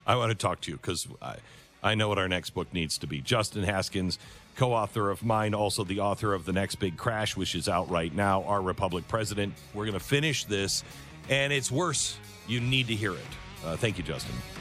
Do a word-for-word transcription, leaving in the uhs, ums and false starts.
I want to talk to you because I, I know what our next book needs to be. Justin Haskins, co-author of mine, also the author of The Next Big Crash, which is out right now, Our Republic President. We're going to finish this, and it's worse. You need to hear it. Uh, thank you, Justin.